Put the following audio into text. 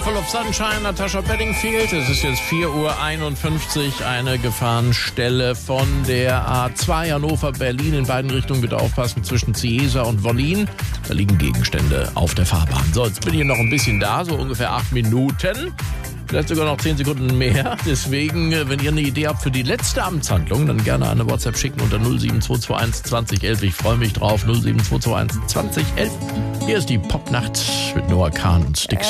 Full of Sunshine, Natasha Bedingfield. Es ist jetzt 4:51 Uhr, eine Gefahrenstelle von der A2 Hannover-Berlin. In beiden Richtungen bitte aufpassen, zwischen Ciesa und Wollin. Da liegen Gegenstände auf der Fahrbahn. So, jetzt bin ich noch ein bisschen da, so ungefähr 8 Minuten. Vielleicht sogar noch 10 Sekunden mehr. Deswegen, wenn ihr eine Idee habt für die letzte Amtshandlung, dann gerne eine WhatsApp schicken unter 07221 2011. Ich freue mich drauf. 07221 2011. Hier ist die Popnacht mit Noah Kahn und Styx.